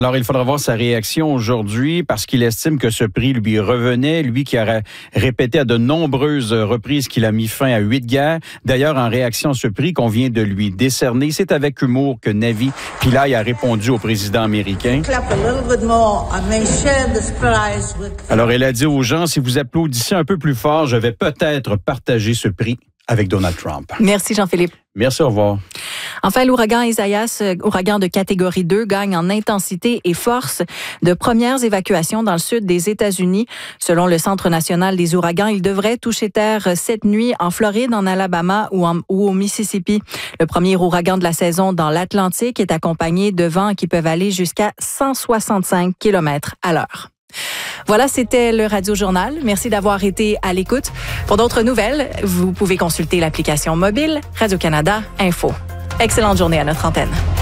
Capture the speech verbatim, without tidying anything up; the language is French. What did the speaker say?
Alors, il faudra voir sa réaction aujourd'hui parce qu'il estime que ce prix lui revenait, lui qui aurait répété à de nombreuses reprises qu'il a mis fin à huit guerres. D'ailleurs, en réaction à ce prix qu'on vient de lui décerner, c'est avec humour que Navi Pillay a répondu au président américain. Alors, elle a dit aux gens, si vous applaudissez un peu plus fort, je vais peut-être partager ce prix avec Donald Trump. Merci Jean-Philippe. Merci, au revoir. Enfin, l'ouragan Isaias, ouragan de catégorie deux, gagne en intensité et force. De premières évacuations dans le sud des États-Unis. Selon le Centre national des ouragans, il devrait toucher terre cette nuit en Floride, en Alabama ou, en, ou au Mississippi. Le premier ouragan de la saison dans l'Atlantique est accompagné de vents qui peuvent aller jusqu'à cent soixante-cinq kilomètres à l'heure. Voilà, c'était le Radio Journal. Merci d'avoir été à l'écoute. Pour d'autres nouvelles, vous pouvez consulter l'application mobile Radio-Canada Info. Excellente journée à notre antenne.